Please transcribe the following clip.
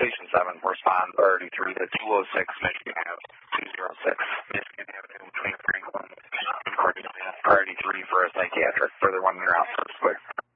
Station 7, respond priority 3 to 206 Michigan Ave, 206 Michigan Avenue between Franklin and Cordelia. Priority 3 for a psychiatric. Further 1 minute out, first quick.